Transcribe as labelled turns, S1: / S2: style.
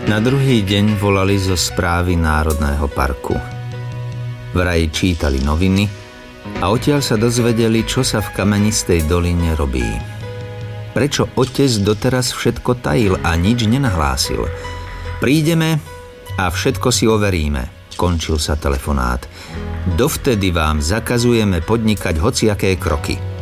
S1: Na druhý deň volali zo správy Národného parku. Vraj čítali noviny a odtiaľ sa dozvedeli, čo sa v Kamenistej doline robí. Prečo otec doteraz všetko tajil a nič nenahlásil? Prídeme a všetko si overíme, končil sa telefonát. Dovtedy vám zakazujeme podnikať hociaké kroky.